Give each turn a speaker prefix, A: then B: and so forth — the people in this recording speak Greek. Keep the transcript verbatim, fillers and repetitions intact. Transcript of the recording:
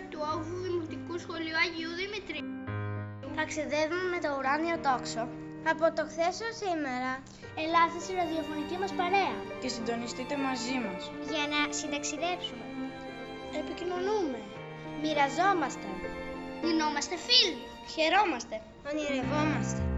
A: του όγδοου Δημοτικού Σχολείου Αγίου Δημητρίου.
B: Ταξιδεύουμε με το ουράνιο τόξο. Από το χθες ως σήμερα.
C: Ελάτε στη ραδιοφωνική μας παρέα
D: και συντονιστείτε μαζί μας
C: για να συνταξιδέψουμε.
A: Επικοινωνούμε.
B: Μοιραζόμαστε.
A: Γινόμαστε φίλοι.
B: Χαιρόμαστε. Ονειρευόμαστε.